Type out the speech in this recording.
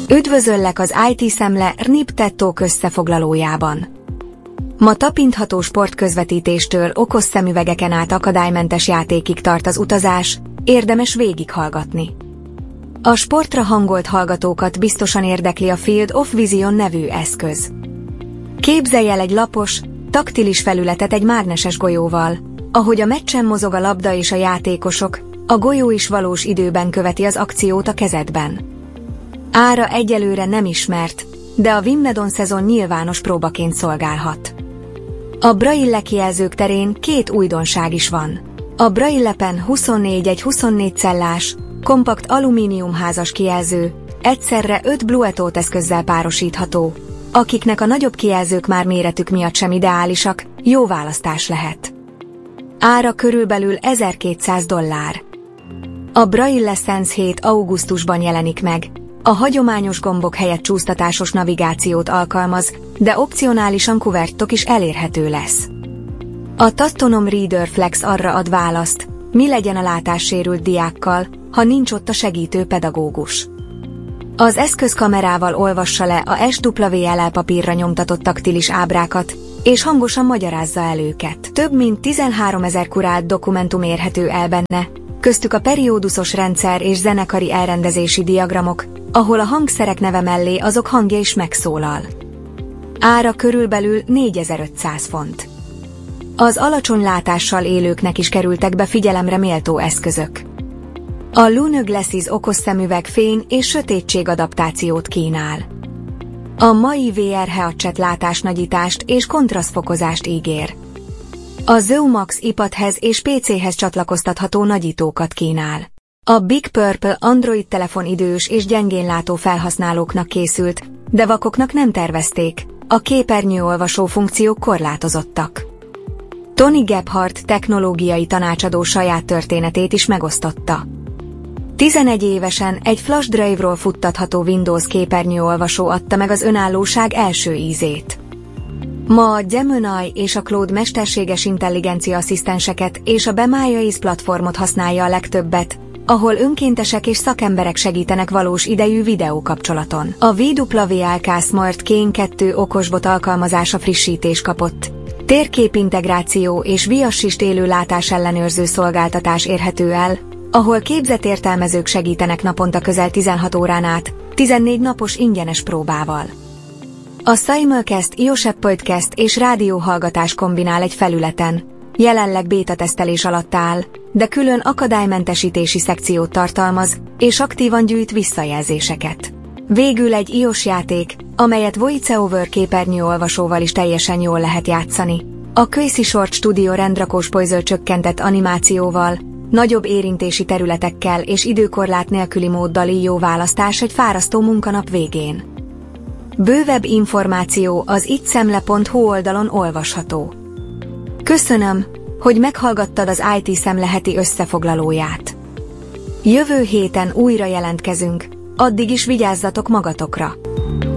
Üdvözöllek az IT Szemle RNIP TED Talk összefoglalójában. Ma tapintható sportközvetítéstől okos szemüvegeken át akadálymentes játékig tart az utazás, érdemes végighallgatni. A sportra hangolt hallgatókat biztosan érdekli a Field of Vision nevű eszköz. Képzelj el egy lapos, taktilis felületet egy mágneses golyóval, ahogy a meccsen mozog a labda és a játékosok, a golyó is valós időben követi az akciót a kezedben. Ára egyelőre nem ismert, de a Wimbledon szezon nyilvános próbaként szolgálhat. A Braille kijelzők terén két újdonság is van. A Braille Pen 24 egy 24 cellás, kompakt alumíniumházas kijelző, egyszerre 5 Bluetooth eszközzel párosítható. Akiknek a nagyobb kijelzők már méretük miatt sem ideálisak, jó választás lehet. Ára körülbelül $1200. A Braille Sense 7 augusztusban jelenik meg. A hagyományos gombok helyett csúsztatásos navigációt alkalmaz, de opcionálisan kuverttok is elérhető lesz. A Tastonom Reader Flex arra ad választ, mi legyen a látássérült diákkal, ha nincs ott a segítő pedagógus. Az eszköz kamerával olvassa le a SWL papírra nyomtatott taktilis ábrákat, és hangosan magyarázza el őket. Több mint 13 000 kurált dokumentum érhető el benne, köztük a periódusos rendszer és zenekari elrendezési diagramok, ahol a hangszerek neve mellé azok hangja is megszólal. Ára körülbelül 4500 font. Az alacsony látással élőknek is kerültek be figyelemre méltó eszközök. A Luna Glasses okos szemüveg fény és sötétség adaptációt kínál. A mai VR headset látásnagyítást és kontrasztfokozást ígér. A Zoomax iPadhez és PC-hez csatlakoztatható nagyítókat kínál. A Big Purple Android telefon idős és gyengénlátó felhasználóknak készült, de vakoknak nem tervezték, a képernyőolvasó funkciók korlátozottak. Tony Gebhardt technológiai tanácsadó saját történetét is megosztotta. 11 évesen egy flash drive-ról futtatható Windows képernyőolvasó adta meg az önállóság első ízét. Ma a Gemini és a Claude mesterséges intelligencia asszisztenseket és a Bemaia platformot használja a legtöbbet, ahol önkéntesek és szakemberek segítenek valós idejű videókapcsolaton. A VWLK Smart Cane 2 okosbot alkalmazása frissítés kapott. Térképintegráció és viassist élő látásellenőrző szolgáltatás érhető el, ahol képzett értelmezők segítenek naponta közel 16 órán át, 14 napos ingyenes próbával. A Simulcast iOS podcast és rádióhallgatás kombinál egy felületen, jelenleg béta tesztelés alatt áll, de külön akadálymentesítési szekciót tartalmaz, és aktívan gyűjt visszajelzéseket. Végül egy iOS játék, amelyet VoiceOver képernyőolvasóval is teljesen jól lehet játszani. A Crazy Short Studio rendrakós polyzöl csökkentett animációval, nagyobb érintési területekkel és időkorlát nélküli móddal így jó választás egy fárasztó munkanap végén. Bővebb információ az itszemle.hu oldalon olvasható. Köszönöm, hogy meghallgattad az IT Szemle heti összefoglalóját. Jövő héten újra jelentkezünk, addig is vigyázzatok magatokra!